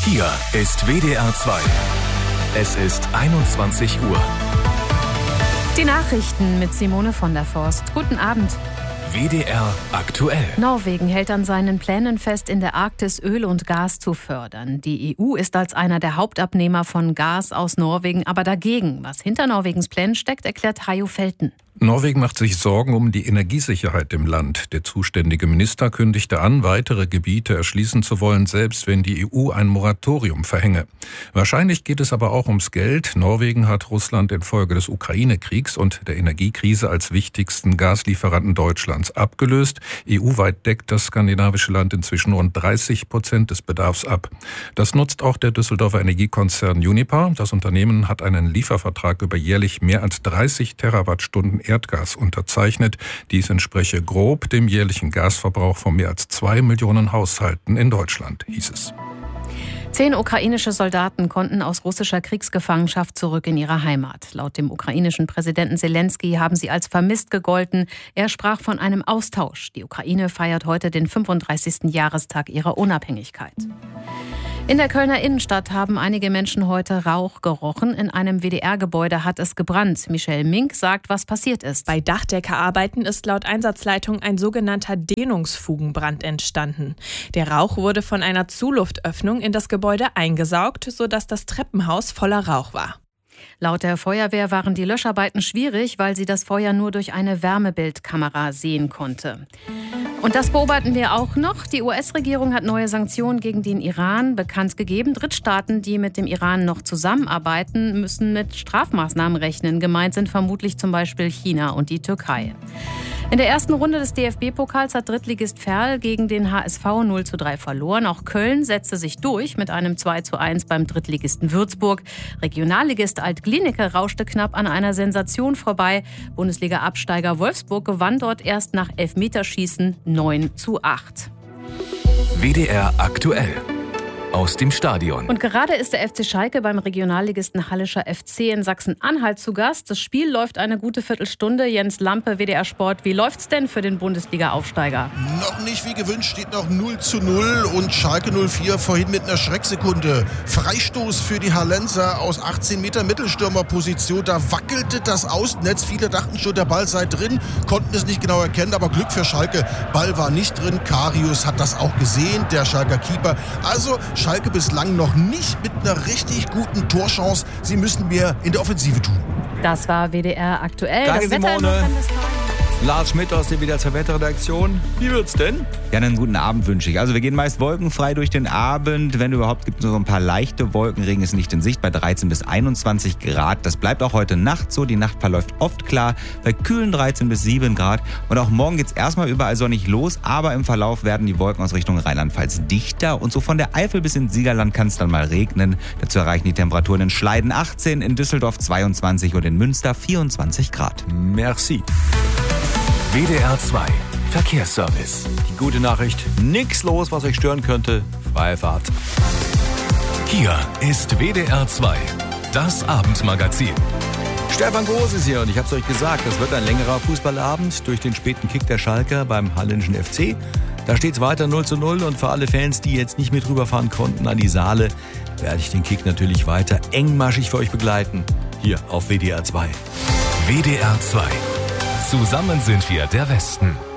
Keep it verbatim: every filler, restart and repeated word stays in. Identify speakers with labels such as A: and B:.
A: Hier ist W D R zwei. Es ist einundzwanzig Uhr.
B: Die Nachrichten mit Simone von der Forst. Guten Abend.
A: W D R aktuell.
B: Norwegen hält an seinen Plänen fest, in der Arktis Öl und Gas zu fördern. Die E U ist als einer der Hauptabnehmer von Gas aus Norwegen aber dagegen. Was hinter Norwegens Plänen steckt, erklärt Hajo Felten.
C: Norwegen macht sich Sorgen um die Energiesicherheit im Land. Der zuständige Minister kündigte an, weitere Gebiete erschließen zu wollen, selbst wenn die E U ein Moratorium verhänge. Wahrscheinlich geht es aber auch ums Geld. Norwegen hat Russland infolge des Ukraine-Kriegs und der Energiekrise als wichtigsten Gaslieferanten Deutschlands abgelöst. E U-weit deckt das skandinavische Land inzwischen rund dreißig Prozent des Bedarfs ab. Das nutzt auch der Düsseldorfer Energiekonzern Uniper. Das Unternehmen hat einen Liefervertrag über jährlich mehr als dreißig Terawattstunden Erdgas unterzeichnet. Dies entspreche grob dem jährlichen Gasverbrauch von mehr als zwei Millionen Haushalten in Deutschland, hieß es.
B: Zehn ukrainische Soldaten konnten aus russischer Kriegsgefangenschaft zurück in ihre Heimat. Laut dem ukrainischen Präsidenten Selenskyj haben sie als vermisst gegolten. Er sprach von einem Austausch. Die Ukraine feiert heute den fünfunddreißigsten Jahrestag ihrer Unabhängigkeit. In der Kölner Innenstadt haben einige Menschen heute Rauch gerochen. In einem W D R-Gebäude hat es gebrannt. Michelle Mink sagt, was passiert ist.
D: Bei Dachdeckerarbeiten ist laut Einsatzleitung ein sogenannter Dehnungsfugenbrand entstanden. Der Rauch wurde von einer Zuluftöffnung in das Gebäude eingesaugt, sodass das Treppenhaus voller Rauch war.
B: Laut der Feuerwehr waren die Löscharbeiten schwierig, weil sie das Feuer nur durch eine Wärmebildkamera sehen konnte. Und das beobachten wir auch noch. Die U S-Regierung hat neue Sanktionen gegen den Iran bekannt gegeben. Drittstaaten, die mit dem Iran noch zusammenarbeiten, müssen mit Strafmaßnahmen rechnen. Gemeint sind vermutlich zum Beispiel China und die Türkei. In der ersten Runde des D F B-Pokals hat Drittligist Verl gegen den H S V null zu drei verloren. Auch Köln setzte sich durch mit einem zwei zu eins beim Drittligisten Würzburg. Regionalligist Alt-Glienicke rauschte knapp an einer Sensation vorbei. Bundesliga-Absteiger Wolfsburg gewann dort erst nach Elfmeterschießen neun zu acht.
A: W D R aktuell. Aus dem Stadion.
B: Und gerade ist der F C Schalke beim Regionalligisten Hallischer F C in Sachsen-Anhalt zu Gast. Das Spiel läuft eine gute Viertelstunde. Jens Lampe, W D R Sport. Wie läuft's denn für den Bundesliga-Aufsteiger?
E: Noch nicht wie gewünscht, steht noch null zu null und Schalke null vier vorhin mit einer Schrecksekunde. Freistoß für die Hallenser aus achtzehn Meter Mittelstürmerposition. Da wackelte das Außennetz. Viele dachten schon, der Ball sei drin, konnten es nicht genau erkennen, aber Glück für Schalke. Ball war nicht drin. Karius hat das auch gesehen, der Schalker Keeper. Also Schalke bislang noch nicht mit einer richtig guten Torchance. Sie müssen mehr in der Offensive tun.
B: Das war W D R aktuell.
F: Danke,
B: das Wetter
F: Simone. Lars Schmidt aus der W D R zwei Wetterredaktion. Wie wird's denn?
G: Ja, einen guten Abend wünsche ich. Also wir gehen meist wolkenfrei durch den Abend. Wenn überhaupt, gibt es nur so ein paar leichte Wolken. Regen ist nicht in Sicht bei dreizehn bis einundzwanzig Grad. Das bleibt auch heute Nacht so. Die Nacht verläuft oft klar bei kühlen dreizehn bis sieben Grad. Und auch morgen geht's erstmal überall sonnig los. Aber im Verlauf werden die Wolken aus Richtung Rheinland-Pfalz dichter. Und so von der Eifel bis ins Siegerland kann es dann mal regnen. Dazu erreichen die Temperaturen in Schleiden achtzehn, in Düsseldorf zweiundzwanzig und in Münster vierundzwanzig Grad.
F: Merci.
A: W D R zwei Verkehrsservice.
F: Die gute Nachricht, nichts los, was euch stören könnte. Freie Fahrt.
A: Hier ist W D R zwei, das Abendmagazin.
F: Stefan Groß ist hier und ich hab's euch gesagt, das wird ein längerer Fußballabend durch den späten Kick der Schalker beim Hallenschen F C. Da steht's weiter null zu null und für alle Fans, die jetzt nicht mit rüberfahren konnten an die Saale, werde ich den Kick natürlich weiter engmaschig für euch begleiten. Hier auf W D R zwei.
A: W D R zwei. Zusammen sind wir der Westen.